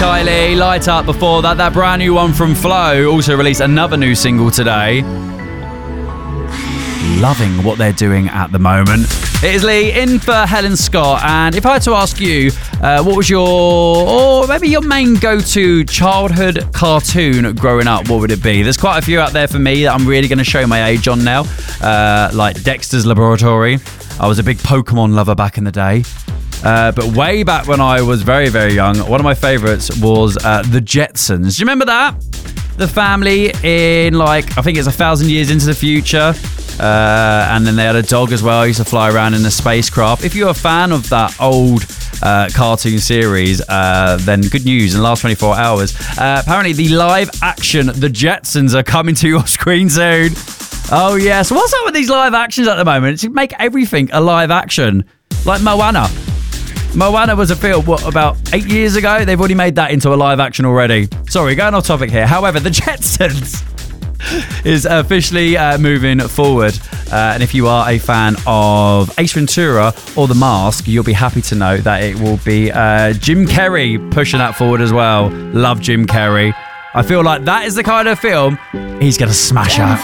Kylie, Light Up before that. That brand new one from Flo also released another new single today. Loving what they're doing at the moment. It is Lee in for Helen Scott, and if I had to ask you, what was or maybe your main go-to childhood cartoon growing up, what would it be? There's quite a few out there for me that I'm really going to show my age on now, like Dexter's Laboratory. I was a big Pokemon lover back in the day. But way back when I was very, very young, one of my favourites was The Jetsons. Do you remember that? The family in, I think it's 1,000 years into the future. And then they had a dog as well. He used to fly around in a spacecraft. If you're a fan of that old cartoon series, then good news. In the last 24 hours, apparently the live action The Jetsons are coming to your screen soon. Oh, yeah. So what's up with these live actions at the moment? It's to make everything a live action. Like Moana. Moana was a film, about 8 years ago? They've already made that into a live action already. Sorry, going off topic here. However, The Jetsons is officially moving forward. And if you are a fan of Ace Ventura or The Mask, you'll be happy to know that it will be Jim Carrey pushing that forward as well. Love Jim Carrey. I feel like that is the kind of film he's going to smash at.